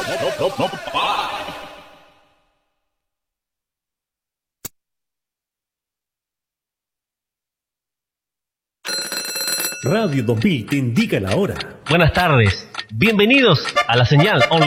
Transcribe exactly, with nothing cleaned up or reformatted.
Radio dos mil te indica la hora. Buenas tardes. Bienvenidos a la señal online.